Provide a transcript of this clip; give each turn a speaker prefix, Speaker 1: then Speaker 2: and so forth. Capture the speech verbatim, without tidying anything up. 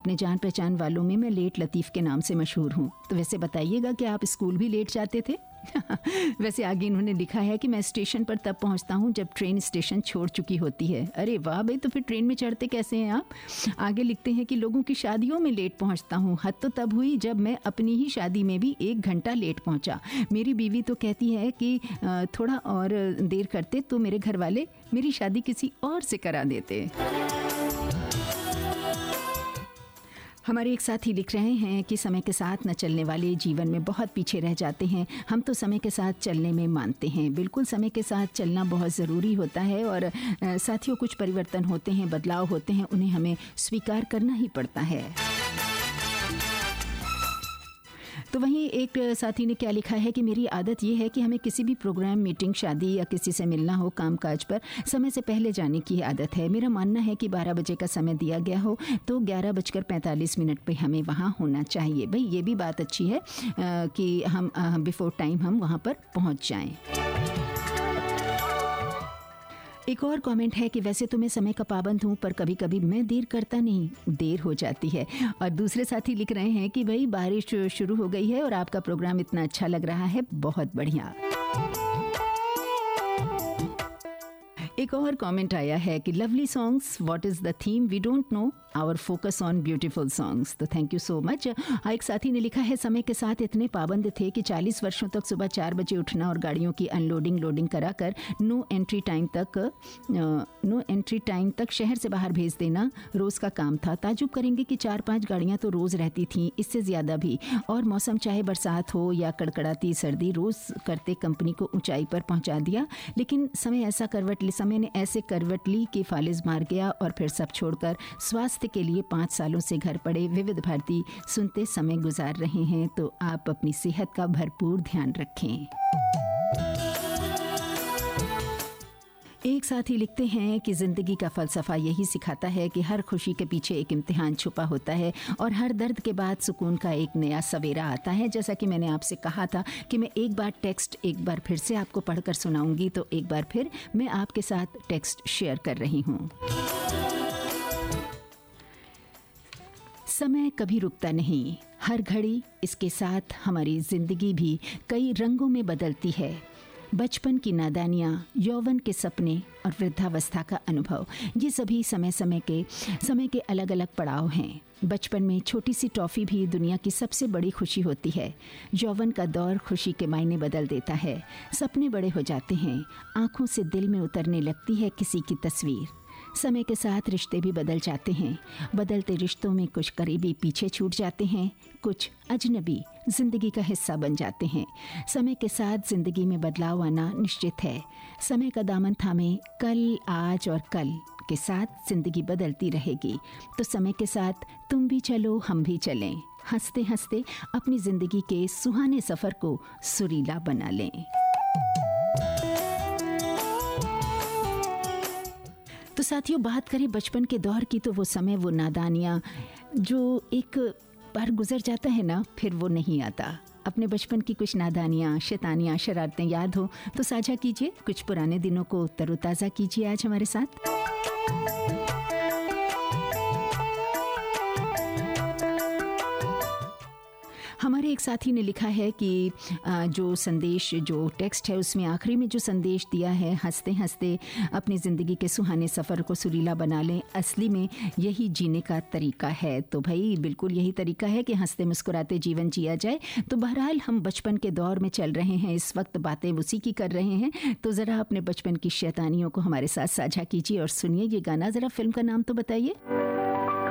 Speaker 1: अपने जान पहचान वालों में मैं लेट लतीफ़ के नाम से मशहूर हूँ। तो वैसे बताइएगा कि आप स्कूल भी लेट जाते थे? वैसे आगे इन्होंने लिखा है कि मैं स्टेशन पर तब पहुंचता हूं जब ट्रेन स्टेशन छोड़ चुकी होती है। अरे वाह भाई, तो फिर ट्रेन में चढ़ते कैसे हैं आप? आगे लिखते हैं कि लोगों की शादियों में लेट पहुंचता हूं। हद तो तब हुई जब मैं अपनी ही शादी में भी एक घंटा लेट पहुंचा। मेरी बीवी तो कहती है कि थोड़ा और देर करते तो मेरे घर वाले मेरी शादी किसी और से करा देते। हमारे एक साथी लिख रहे हैं कि समय के साथ न चलने वाले जीवन में बहुत पीछे रह जाते हैं। हम तो समय के साथ चलने में मानते हैं। बिल्कुल समय के साथ चलना बहुत ज़रूरी होता है और साथियों कुछ परिवर्तन होते हैं, बदलाव होते हैं, उन्हें हमें स्वीकार करना ही पड़ता है। तो वहीं एक साथी ने क्या लिखा है कि मेरी आदत ये है कि हमें किसी भी प्रोग्राम, मीटिंग, शादी या किसी से मिलना हो, कामकाज पर समय से पहले जाने की आदत है। मेरा मानना है कि बारह बजे का समय दिया गया हो तो ग्यारह बजकर पैंतालीस मिनट पे हमें वहाँ होना चाहिए। भाई ये भी बात अच्छी है कि हम बिफोर टाइम हम वहाँ पर पहुँच जाएँ। एक और कमेंट है कि वैसे तो मैं समय का पाबंद हूँ पर कभी कभी मैं देर करता नहीं, देर हो जाती है। और दूसरे साथी लिख रहे हैं कि भाई बारिश शुरू हो गई है और आपका प्रोग्राम इतना अच्छा लग रहा है, बहुत बढ़िया। एक और कमेंट आया है कि lovely songs, what is the theme, we don't know, our focus on beautiful songs. तो थैंक यू सो मच। एक साथी ने लिखा है समय के साथ इतने पाबंद थे कि चालीस वर्षों तक सुबह चार बजे उठना और गाड़ियों की अनलोडिंग लोडिंग कराकर नो एंट्री टाइम तक नो एंट्री टाइम तक शहर से बाहर भेज देना रोज़ का काम था। ताजुब करेंगे कि चार पांच गाड़ियां तो रोज़ रहती थीं, इससे ज़्यादा भी। और मौसम चाहे बरसात हो या कड़कड़ाती सर्दी, रोज़ करते कंपनी को ऊंचाई पर पहुंचा दिया। लेकिन समय ऐसा करवट ली समय ने ऐसे करवट ली कि फालिज मार गया और फिर सब छोड़कर स्वास्थ्य के लिए पाँच सालों से घर पड़े विविध भारती सुनते समय गुजार रहे हैं। तो आप अपनी सेहत का भरपूर ध्यान रखें। एक साथी लिखते हैं कि ज़िंदगी का फ़लसफ़ा यही सिखाता है कि हर खुशी के पीछे एक इम्तिहान छुपा होता है और हर दर्द के बाद सुकून का एक नया सवेरा आता है। जैसा कि मैंने आपसे कहा था कि मैं एक बार टेक्स्ट एक बार फिर से आपको पढ़कर सुनाऊंगी, तो एक बार फिर मैं आपके साथ टेक्स्ट शेयर कर रही हूँ। समय कभी रुकता नहीं, हर घड़ी इसके साथ हमारी ज़िंदगी भी कई रंगों में बदलती है। बचपन की नादानियाँ, यौवन के सपने और वृद्धावस्था का अनुभव, ये सभी समय समय के समय के अलग अलग पड़ाव हैं। बचपन में छोटी सी टॉफ़ी भी दुनिया की सबसे बड़ी खुशी होती है। यौवन का दौर खुशी के मायने बदल देता है। सपने बड़े हो जाते हैं, आँखों से दिल में उतरने लगती है किसी की तस्वीर। समय के साथ रिश्ते भी बदल जाते हैं। बदलते रिश्तों में कुछ करीबी पीछे छूट जाते हैं, कुछ अजनबी जिंदगी का हिस्सा बन जाते हैं। समय के साथ जिंदगी में बदलाव आना निश्चित है। समय का दामन थामे कल, आज और कल के साथ जिंदगी बदलती रहेगी। तो समय के साथ तुम भी चलो, हम भी चलें। हंसते हंसते अपनी जिंदगी के सुहाने सफर को सुरीला बना लें। तो साथियों, बात करें बचपन के दौर की, तो वो समय, वो नादानियाँ जो एक बार गुजर जाता है ना, फिर वो नहीं आता। अपने बचपन की कुछ नादानियाँ, शैतानियाँ, शरारतें याद हो तो साझा कीजिए। कुछ पुराने दिनों को तरोताज़ा कीजिए आज हमारे साथ। हमारे एक साथी ने लिखा है कि जो संदेश, जो टेक्स्ट है, उसमें आखिरी में जो संदेश दिया है, हंसते हंसते अपनी ज़िंदगी के सुहाने सफ़र को सुरीला बना लें, असली में यही जीने का तरीका है। तो भाई बिल्कुल यही तरीका है कि हंसते मुस्कुराते जीवन जिया जाए। तो बहरहाल हम बचपन के दौर में चल रहे हैं, इस वक्त बातें उसी की कर रहे हैं। तो ज़रा अपने बचपन की शैतानियों को हमारे साथ साझा कीजिए और सुनिए ये गाना। ज़रा फिल्म का नाम तो बताइए।